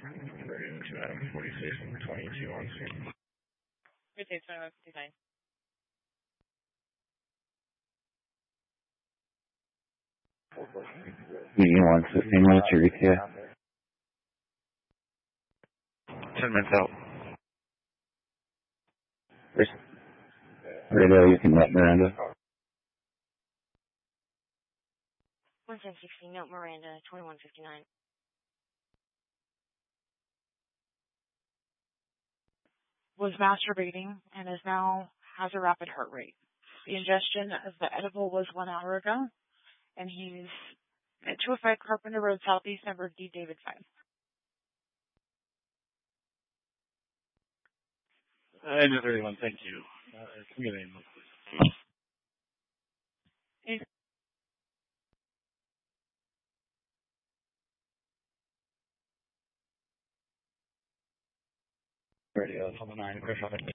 Ready to Adam 46 and 22 on scene. Good day, 2159. Meeting 115, what's your ETA? 10 minutes out. Radio, you can let Miranda. 11060, note Miranda, 2159. Was masturbating and is now has a rapid heart rate. The ingestion of the edible was 1 hour ago, and he's at 205 Carpenter Road Southeast, number D. David 5. I know 31, thank you. Give me the name, please. Radio, 9, push on it.